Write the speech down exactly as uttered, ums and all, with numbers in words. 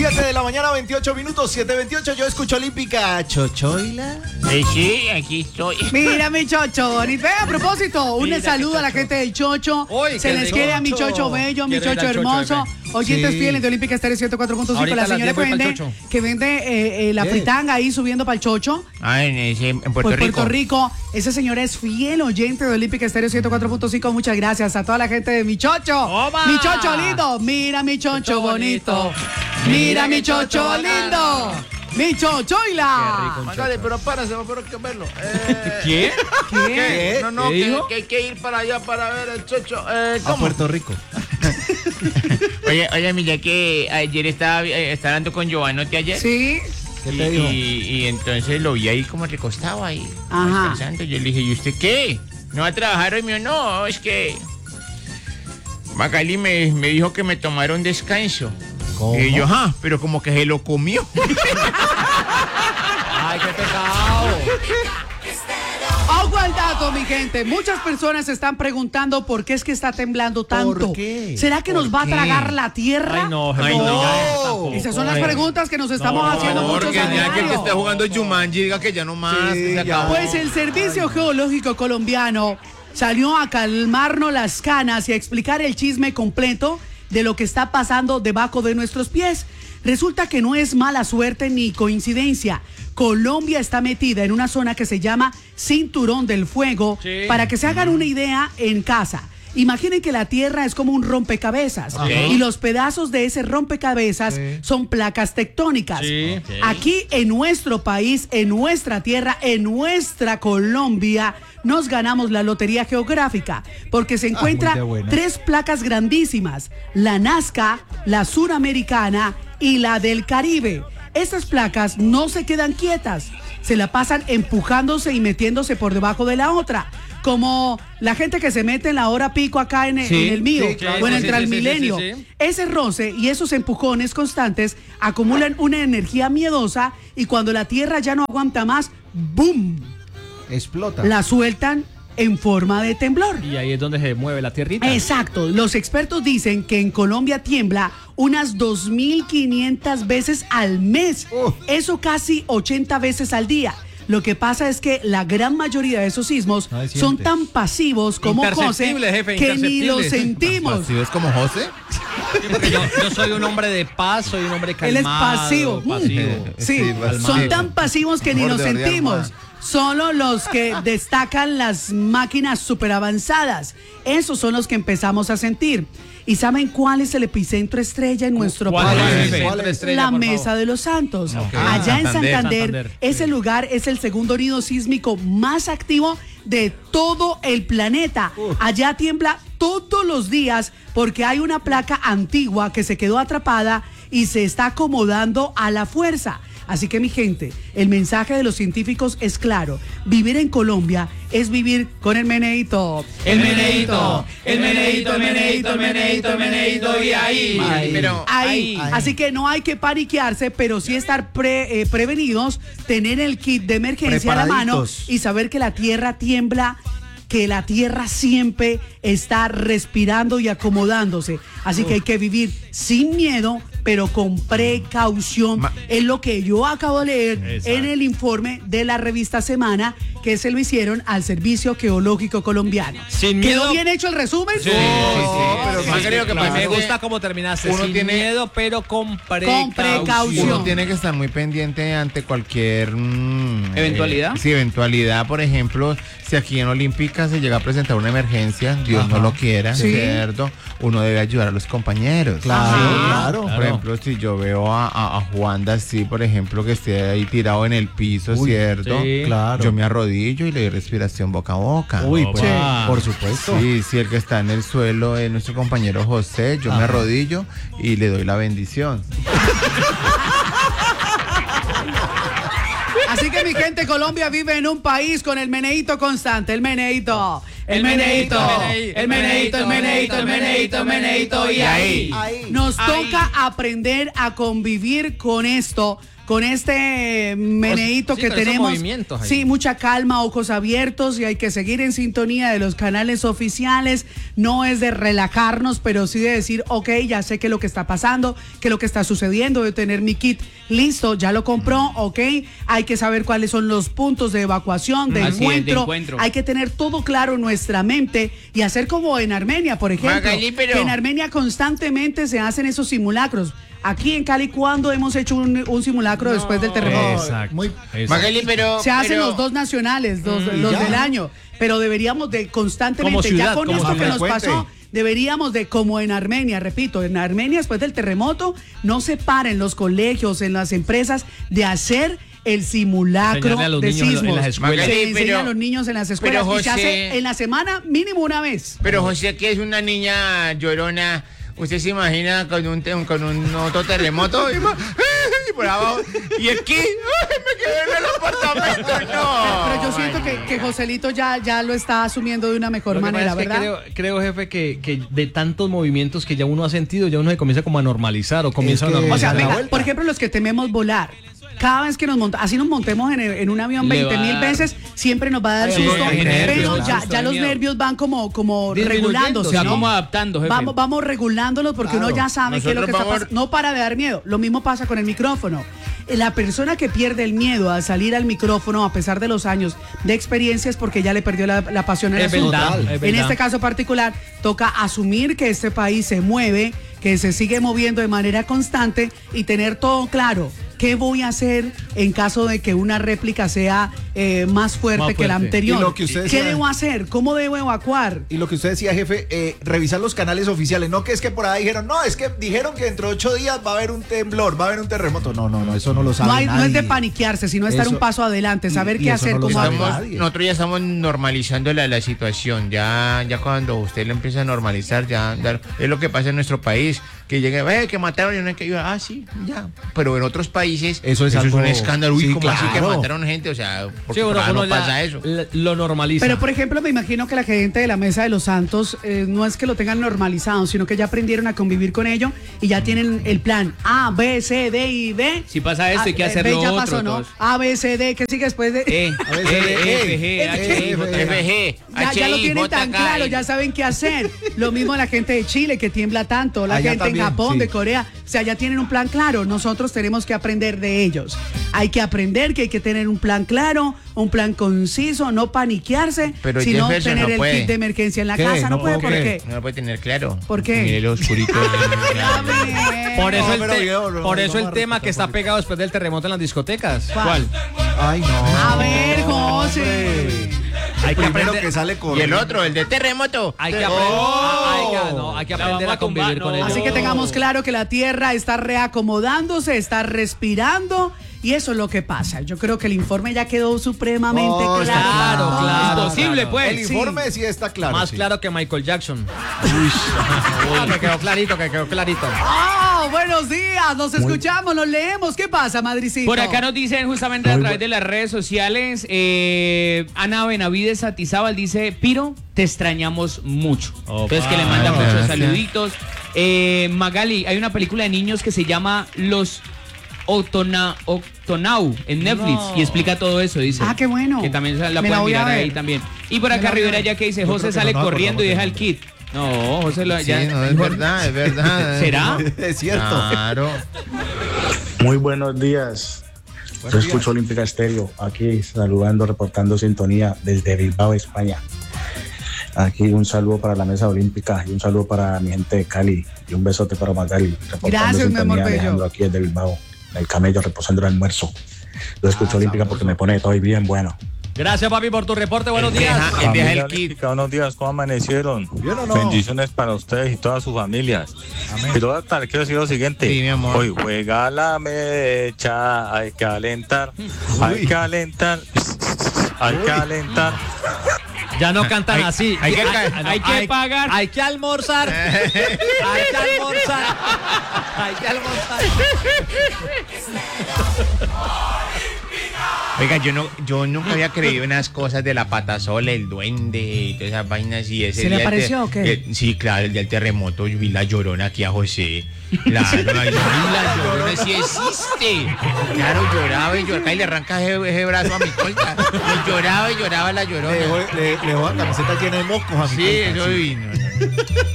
siete de la mañana, veintiocho minutos, siete veintiocho. Yo escucho Olímpica. ¿Chochoila? Eh, sí, aquí estoy. Mira mi chocho bonito. Ve, a propósito, un Mira, saludo a la chocho. gente del chocho. Uy, Se qué les rico. quiere a mi chocho bello, mi Quiero ir chocho al chocho, hermoso. bebé. Oyentes Sí. fieles de Olímpica Estéreo ciento cuatro punto cinco. Ahorita La a las señora diez que voy pa'l vende, chocho. que vende eh, eh, la Yes. fritanga ahí subiendo para el chocho. Ah, en, ese, en Puerto Por Rico. Puerto Rico. Esa señora es fiel oyente de Olímpica Estéreo ciento cuatro punto cinco. Muchas gracias a toda la gente de mi chocho. ¡Oba! Mi chocho lindo. Mira mi chocho Chocho bonito. bonito. Mira mi chocho lindo. Mi chochoila. Qué rico. Mándale, pero párase, pero hay que verlo. Eh, ¿Qué? ¿Qué? No, no, ¿Qué que, dijo? que hay que ir para allá para ver el chocho. Eh, A ¿Cómo? Puerto Rico. Oye, oye, mira que ayer estaba, eh, estaba hablando con Giovanotti ayer. Sí. ¿Qué y, te dijo? y, y entonces lo vi ahí como recostado ahí. Ajá. Descansando. Yo le dije, ¿y usted qué? ¿No va a trabajar hoy? Mío, no, es que Magali me, me dijo que me tomara un descanso. ¿Cómo? Y yo, ajá, pero como que se lo comió. Ay, qué pecado. Ojo al dato, mi gente. Muchas personas se están preguntando por qué es que está temblando tanto. qué? ¿Será que nos va a tragar la tierra? Ay, no, Ay, no, no. diga eso tampoco. Esas son las preguntas que nos estamos No, haciendo no, muchos Porque ya que el que sanitarios. esté jugando Jumanji diga que ya no más. Sí, que se ya. acabó. Pues el Servicio Geológico Colombiano salió a calmarnos las canas y a explicar el chisme completo de lo que está pasando debajo de nuestros pies. Resulta que no es mala suerte ni coincidencia. Colombia está metida en una zona que se llama Cinturón del Fuego. Sí. Para que se hagan una idea en casa. Imaginen que la Tierra es como un rompecabezas Ok. y los pedazos de ese rompecabezas Sí. son placas tectónicas. Sí. Ok. Aquí en nuestro país, en nuestra tierra, en nuestra Colombia, nos ganamos la lotería geográfica porque se encuentra muy de buena. tres placas grandísimas, la Nazca, la Suramericana y la del Caribe. Estas placas no se quedan quietas, se la pasan empujándose y metiéndose por debajo de la otra. Como la gente que se mete en la hora pico acá en, el- Sí, en el mío, sí, claro, o en el sí, sí, sí, Transmilenio. sí, sí. Ese roce y esos empujones constantes acumulan una energía miedosa y cuando la tierra ya no aguanta más, ¡boom! Explota. La sueltan en forma de temblor. Y ahí es donde se mueve la tierrita. Exacto. Los expertos dicen que en Colombia tiembla unas dos mil quinientas veces al mes. Uf. Eso casi ochenta veces al día. Lo que pasa es que la gran mayoría de esos sismos No se siente. son tan pasivos como José Imperceptibles, jefe, que ni los imperceptibles. sentimos. ¿Sí es como José? Porque yo, yo soy un hombre de paz, soy un hombre calmado. Él es pasivo. pasivo. Sí, Sí, son calmado. tan pasivos que ni Borde nos de sentimos. almohada. Solo los que destacan las máquinas súper avanzadas. Esos son los que empezamos a sentir. ¿Y saben cuál es el epicentro estrella en nuestro ¿Cuál país? es, jefe? ¿Cuál es? Estrella, La por Mesa favor. de los Santos. Ok. Allá en Santander. Santander, Santander, ese sí. lugar es el segundo nido sísmico más activo de todo el planeta. Allá tiembla todos los días porque hay una placa antigua que se quedó atrapada y se está acomodando a la fuerza. Así que mi gente, el mensaje de los científicos es claro. Vivir en Colombia es vivir con el meneíto. El meneíto, el meneíto, el meneíto, el meneíto, el meneíto, y ahí. Ahí. Pero Ahí. Ahí. Así que no hay que paniquearse, pero sí estar pre- eh, prevenidos, tener el kit de emergencia a la mano Preparaditos. y saber que la tierra tiembla, que la tierra siempre está respirando y acomodándose. Así que hay que vivir sin miedo, pero con precaución. Ma- Es lo que yo acabo de leer Exacto. en el informe de la revista Semana, que se lo hicieron al Servicio Geológico Colombiano. Sin ¿Quedó miedo. bien hecho el resumen? Sí, pero sí, más sí, creo que claro. pasa Me es que gusta cómo terminaste. uno Sin tiene- miedo, pero con precaución. precaución. Uno tiene que estar muy pendiente ante cualquier mm, ¿Eventualidad? eh, sí, eventualidad. Por ejemplo, si aquí en Olímpica se llega a presentar una emergencia, Dios no lo quiera, Sí. ¿cierto? Uno debe ayudar a los compañeros. Claro, Ajá. claro. Por ejemplo, si yo veo a, a, a Juanda así, por ejemplo, que esté ahí tirado en el piso, Uy, ¿cierto? sí. Claro. Yo me arrodillo y le doy respiración boca a boca. Uy, No, pues, pa. por supuesto. Sí, si el que está en el suelo es nuestro compañero José, yo me Ajá. arrodillo y le doy la bendición. Así que mi gente, Colombia vive en un país con el meneíto constante, el meneíto, el meneíto, el meneíto, el meneíto, el meneíto, el meneíto, y ahí Ahí. nos Ahí. toca aprender a convivir con esto. con este meneíto Sí, que con esos tenemos. movimientos ahí. Sí, mucha calma, ojos abiertos y hay que seguir en sintonía de los canales oficiales. No es de relajarnos, pero sí de decir, ok, ya sé qué es lo que está pasando, qué es lo que está sucediendo, de tener mi kit listo, ya lo compró, ok. Hay que saber cuáles son los puntos de evacuación, de, Así es, de encuentro. encuentro. Hay que tener todo claro en nuestra mente y hacer como en Armenia, por ejemplo. Magali, pero- Que en Armenia constantemente se hacen esos simulacros. Aquí en Cali, ¿cuándo hemos hecho un, un simulacro después del terremoto? Exacto. Muy- exacto. Magali, pero... Se hacen pero- los dos nacionales, dos- Mm, los ya. del año, pero deberíamos de constantemente, Como ciudad, ya con como esto que ciudad. nos Frecuente. pasó, deberíamos de, como en Armenia, repito, en Armenia después del terremoto, no se paren los colegios, en las empresas, de hacer el simulacro Enseñarle a los de niños en la- en sismos. las escuelas. Se Magali, enseña pero- a los niños en las escuelas pero y se José- hace en la semana mínimo una vez. Pero José, que es una niña llorona, ¿usted se imagina con un, te- con un otro terremoto? Y, ma- y por abajo, y aquí, ¡ay, me quedé en el apartamento! No. Pero yo siento que, que Joselito ya, ya lo está asumiendo de una mejor Lo que manera, pasa es que ¿verdad? creo, creo, jefe, que, que de tantos movimientos que ya uno ha sentido, ya uno se comienza como a normalizar o comienza Es que- a O sea, normalizar. la venga, vuelta. por ejemplo, los que tememos volar. Cada vez que nos montamos, así nos montemos en, el- en un avión Le veinte va a mil dar- veces, siempre nos va a dar Sí, susto, hay nervios, pero claro. ya, Susto ya de los miedo. nervios van como, como Disminuyendo, regulándose, Se va ¿no? como adaptando, jefe. Vamos, vamos regulándolos porque uno Claro. ya sabe qué es lo que Nosotros está vamos- pasando. No para de dar miedo. Lo mismo pasa con el micrófono. La persona que pierde el miedo a salir al micrófono a pesar de los años de experiencia es porque ya le perdió la, la pasión al Es asunto. verdad, es En verdad. este caso particular, toca asumir que este país se mueve, que se sigue moviendo de manera constante y tener todo claro. ¿Qué voy a hacer en caso de que una réplica sea eh, más, fuerte Más que la fuerte. anterior? Y lo que usted ¿Qué decía- debo hacer? ¿Cómo debo evacuar? Y lo que usted decía, jefe, eh, revisar los canales oficiales. No que es que por ahí dijeron, no, es que dijeron que dentro de ocho días va a haber un temblor, va a haber un terremoto. No, no, no, eso no lo sabe No, hay- no es de nadie. paniquearse, sino estar Eso- un paso adelante, saber y- y qué eso hacer, no lo cómo sabe actuar. Estamos- nadie. nosotros ya estamos normalizando la, la situación. Ya, ya cuando usted lo empieza a normalizar, ya, ya es lo que pasa en nuestro país. Que llega, eh, que mataron y no hay que ayudar. Ah, sí, ya. Pero en otros países, Eso es algo- un escándalo. Uy, sí, ¿cómo así que claro. mataron gente? O sea, porque Sí, uno, por acá uno no ya pasa eso. l- lo normaliza. Pero, por ejemplo, me imagino que la gente de la Mesa de los Santos eh, no es que lo tengan normalizado, sino que ya aprendieron a convivir con ello y ya tienen el plan A, B, C, D y D. Si pasa esto, hay que Ah, hacer B lo ya otro, pasó, ¿no? todos. A, B, C, D, ¿qué sigue después de...? E, A veces de- E, F, G, E, H, I, F, J, F G, Ya, ya lo H I, tienen tan J K, claro, ya saben qué hacer. Lo mismo la gente de Chile que tiembla tanto, la Allá gente también, en Japón, sí. de Corea. O sea, ya tienen un plan claro. Nosotros tenemos que aprender de ellos. Hay que aprender que hay que tener un plan claro, un plan conciso, no paniquearse, Pero sino Jefferson tener no el puede. kit de emergencia en la ¿Qué? casa. No, No puede, puedo ¿por creer. qué? No lo puede tener claro. ¿Por qué? Mire lo oscurito. A ver. Por eso No, el, pero te- video, no, por no eso vamos el a tema respetar que está un poquito. pegado después del terremoto en las discotecas. ¿Cuál? Ay, no. A ver, José. Hombre. Hay que Primero aprender- que sale Y corriendo. el otro, el de terremoto. Hay que aprender, Oh. hay que, no, hay que La aprender vamos a a tumbar, convivir con no. ellos. Así que tengamos claro que la Tierra está reacomodándose, está respirando y eso es lo que pasa. Yo creo que el informe ya quedó supremamente Oh, está claro. claro, claro. Es posible, claro. pues. El Sí. informe sí está claro. Más sí. claro que Michael Jackson. Ah, que quedó clarito, que quedó clarito. ¡Oh, buenos días! Nos escuchamos, nos leemos. ¿Qué pasa, Madricito? Por acá nos dicen justamente a través de las redes sociales, eh, Ana Benavides Satizábal dice, Piro, te extrañamos mucho. Opa. Entonces que le manda Ay, muchos gracias. saluditos. Eh, Magali, hay una película de niños que se llama Los Otona, Octonau en Netflix No. y explica todo eso, dice. Ah, qué bueno. Que también la Me la pueden voy a mirar ver. ahí también. Y por Me acá la voy a Rivera ver. ya que dice, Yo José creo que sale no nos corriendo y deja el acordamos kit. No, José lo, Sí, ya. no, es verdad, es verdad. ¿Será? Es cierto. Claro. Muy buenos días. Yo Buenos escucho Olímpica Estéreo, aquí saludando, reportando sintonía desde Bilbao, España. Aquí un saludo para la mesa olímpica y un saludo para mi gente de Cali y un besote para Magali. Reportando Gracias, mi amor sintonía, bello. Alejandro, aquí desde Bilbao, en el camello, reposando el almuerzo. Yo escucho Ah, Olímpica porque me pone todo bien bueno. Gracias, papi, por tu reporte. Buenos El días. deja- el deja Familia el kit. Olímpica, buenos días, ¿cómo amanecieron? ¿Bien o no? Bendiciones para ustedes y todas sus familias. Y todas, tal, quiero decir lo siguiente. Sí, mi amor. Hoy juega la mecha, hay que alentar, hay Uy. que alentar, hay que alentar. Ya no cantan Hay- así. hay que Ya- ca- ah, no, hay que pagar. Hay que almorzar. hay que almorzar. Hay que almorzar. Oiga, yo no, yo nunca había creído en las cosas de la patasola, el duende y todas esas vainas y ese ¿Se le día apareció te- o qué? eh, sí, claro, el día del terremoto yo vi la Llorona aquí a José. Claro, yo vi la Llorona sí existe. Claro, lloraba y lloraba y le arranca ese, ese brazo a mi colta. Y lloraba y lloraba la Le Llorona. dejó, le, le dejó la camiseta llena de moscos a mi Sí, cuenta, eso sí. vino.